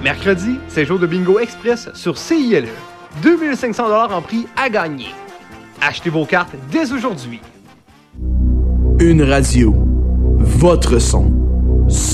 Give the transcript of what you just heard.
Mercredi, c'est jour de bingo express sur CILE. 2500$ en prix à gagner. Achetez vos cartes dès aujourd'hui. Une radio. Votre son.